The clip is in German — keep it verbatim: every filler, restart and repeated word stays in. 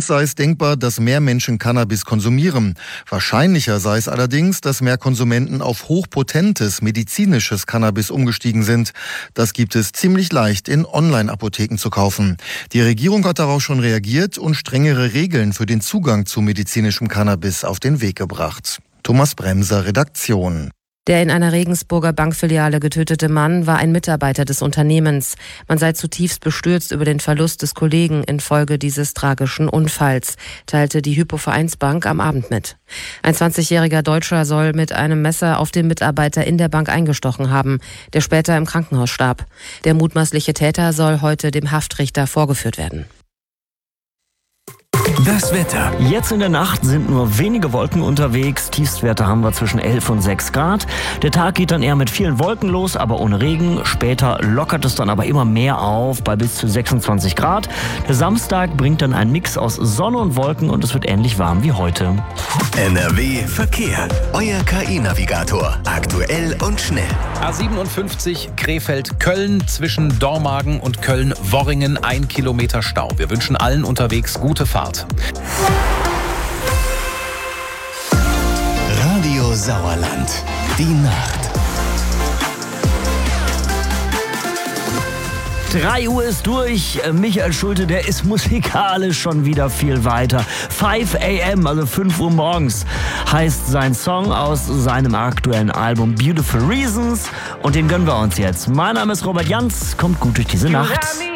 Zukunft sei es denkbar, dass mehr Menschen Cannabis konsumieren. Wahrscheinlicher sei es allerdings, dass mehr Konsumenten auf hochpotentes medizinisches Cannabis umgestiegen sind. Das gibt es ziemlich leicht in Online-Apotheken zu kaufen. Die Regierung hat darauf schon reagiert und strengere Regeln für den Zugang zu medizinischem Cannabis auf den Weg gebracht. Thomas Bremser, Redaktion. Der in einer Regensburger Bankfiliale getötete Mann war ein Mitarbeiter des Unternehmens. Man sei zutiefst bestürzt über den Verlust des Kollegen infolge dieses tragischen Unfalls, teilte die Hypo-Vereinsbank am Abend mit. Ein zwanzigjähriger Deutscher soll mit einem Messer auf den Mitarbeiter in der Bank eingestochen haben, der später im Krankenhaus starb. Der mutmaßliche Täter soll heute dem Haftrichter vorgeführt werden. Das Wetter. Jetzt in der Nacht sind nur wenige Wolken unterwegs. Tiefstwerte haben wir zwischen elf und sechs Grad. Der Tag geht dann eher mit vielen Wolken los, aber ohne Regen. Später lockert es dann aber immer mehr auf bei bis zu sechsundzwanzig Grad. Der Samstag bringt dann einen Mix aus Sonne und Wolken und es wird ähnlich warm wie heute. N R W Verkehr. Euer K I-Navigator. Aktuell und schnell. A siebenundfünfzig Krefeld-Köln zwischen Dormagen und Köln-Worringen. Ein Kilometer Stau. Wir wünschen allen unterwegs gute Fahrt. Radio Sauerland. Die Nacht. drei Uhr ist durch. Michael Schulte, der ist musikalisch schon wieder viel weiter. fünf a m, also fünf Uhr morgens, heißt sein Song aus seinem aktuellen Album Beautiful Reasons. Und den gönnen wir uns jetzt. Mein Name ist Robert Jans. Kommt gut durch diese Nacht.